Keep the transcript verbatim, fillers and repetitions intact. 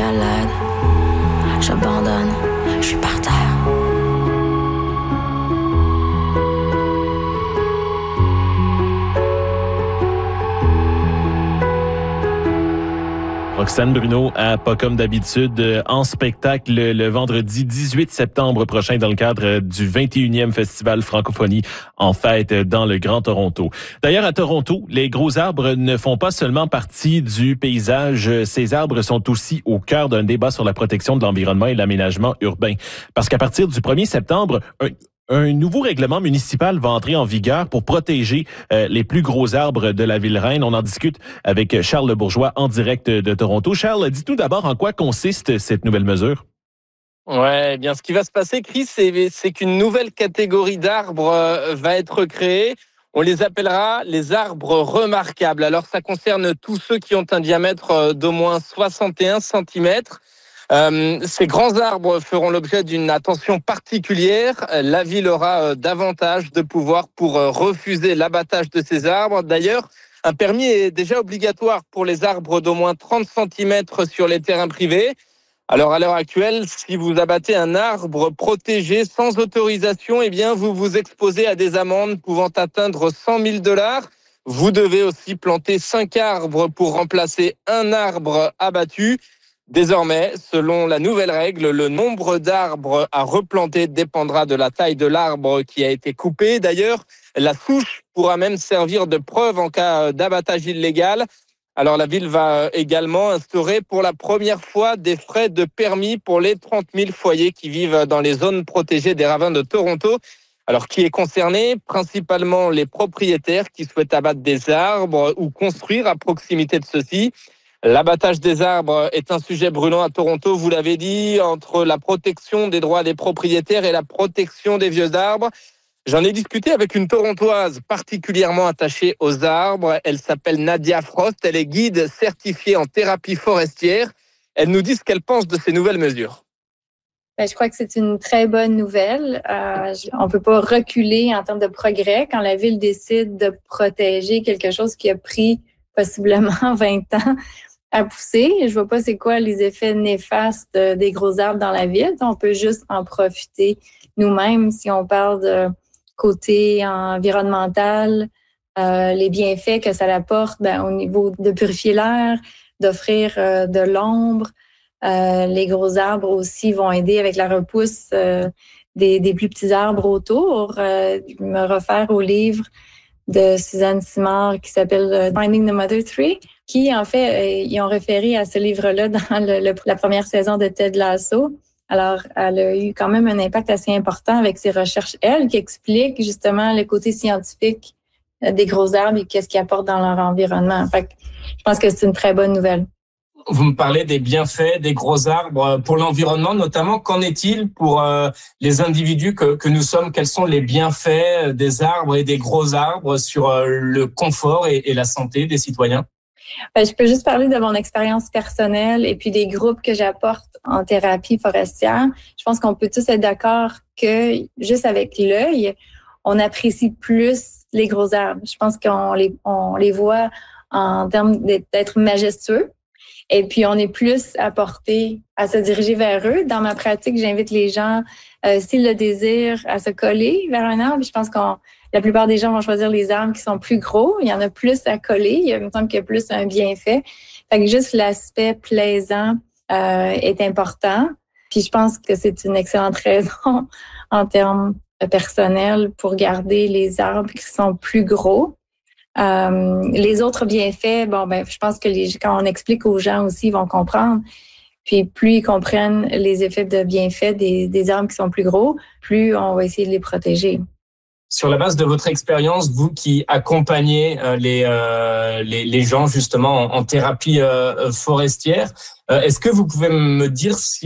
à l'aide. J'abandonne, je suis par terre. Roxane Bruno à Pas comme d'habitude en spectacle le vendredi dix-huit septembre prochain dans le cadre du vingt et unième Festival Francophonie en fête dans le Grand Toronto. D'ailleurs, à Toronto, les gros arbres ne font pas seulement partie du paysage. Ces arbres sont aussi au cœur d'un débat sur la protection de l'environnement et l'aménagement urbain. Parce qu'à partir du premier septembre, un Un nouveau règlement municipal va entrer en vigueur pour protéger euh, les plus gros arbres de la ville-reine. On en discute avec Charles Bourgeois en direct de Toronto. Charles, dis-nous d'abord en quoi consiste cette nouvelle mesure. Ouais, eh bien, ce qui va se passer, Chris, c'est, c'est qu'une nouvelle catégorie d'arbres euh, va être créée. On les appellera les arbres remarquables. Alors, ça concerne tous ceux qui ont un diamètre d'au moins soixante et un centimètres. Euh, ces grands arbres feront l'objet d'une attention particulière. La ville aura euh, davantage de pouvoir pour euh, refuser l'abattage de ces arbres. D'ailleurs, un permis est déjà obligatoire pour les arbres d'au moins trente centimètres sur les terrains privés. Alors, à l'heure actuelle, si vous abattez un arbre protégé sans autorisation, eh bien, vous vous exposez à des amendes pouvant atteindre cent mille dollars. Vous devez aussi planter cinq arbres pour remplacer un arbre abattu. Désormais, selon la nouvelle règle, le nombre d'arbres à replanter dépendra de la taille de l'arbre qui a été coupé. D'ailleurs, la souche pourra même servir de preuve en cas d'abattage illégal. Alors, la ville va également instaurer pour la première fois des frais de permis pour les trente mille foyers qui vivent dans les zones protégées des ravins de Toronto. Alors, qui est concerné? Principalement les propriétaires qui souhaitent abattre des arbres ou construire à proximité de ceux-ci. L'abattage des arbres est un sujet brûlant à Toronto, vous l'avez dit, entre la protection des droits des propriétaires et la protection des vieux arbres. J'en ai discuté avec une Torontoise particulièrement attachée aux arbres. Elle s'appelle Nadia Frost, elle est guide certifiée en thérapie forestière. Elle nous dit ce qu'elle pense de ces nouvelles mesures. Ben, je crois que c'est une très bonne nouvelle. Euh, on peut pas reculer en termes de progrès quand la ville décide de protéger quelque chose qui a pris possiblement vingt ans à pousser. Je vois pas c'est quoi les effets néfastes des gros arbres dans la ville. On peut juste en profiter nous-mêmes si on parle de côté environnemental, euh, les bienfaits que ça apporte ben, au niveau de purifier l'air, d'offrir euh, de l'ombre. Euh, les gros arbres aussi vont aider avec la repousse euh, des, des plus petits arbres autour. Euh, je me réfère au livre de Suzanne Simard qui s'appelle Finding the Mother Tree, qui, en fait, euh, ils ont référé à ce livre-là dans le, le, la première saison de Ted Lasso. Alors, elle a eu quand même un impact assez important avec ses recherches, elle, qui explique justement le côté scientifique des gros arbres et qu'est-ce qu'ils apportent dans leur environnement. Fait que je pense que c'est une très bonne nouvelle. Vous me parlez des bienfaits des gros arbres pour l'environnement, notamment. Qu'en est-il pour euh, les individus que, que nous sommes? Quels sont les bienfaits des arbres et des gros arbres sur euh, le confort et, et la santé des citoyens? Ben, je peux juste parler de mon expérience personnelle et puis des groupes que j'apporte en thérapie forestière. Je pense qu'on peut tous être d'accord que juste avec l'œil, on apprécie plus les gros arbres. Je pense qu'on les, on les voit en termes d'être majestueux. Et puis, on est plus apporté à se diriger vers eux. Dans ma pratique, j'invite les gens, euh, s'ils le désirent, à se coller vers un arbre. Je pense que la plupart des gens vont choisir les arbres qui sont plus gros. Il y en a plus à coller. Il me semble qu'il y a plus un bienfait. Fait que juste l'aspect plaisant euh, est important. Puis, je pense que c'est une excellente raison en termes personnels pour garder les arbres qui sont plus gros. Euh, les autres bienfaits, bon, ben, je pense que les, quand on explique aux gens aussi, ils vont comprendre. Puis plus ils comprennent les effets de bienfaits des, des arbres qui sont plus gros, plus on va essayer de les protéger. Sur la base de votre expérience, vous qui accompagnez euh, les, euh, les les gens justement en, en thérapie euh, forestière, euh, est-ce que vous pouvez me dire si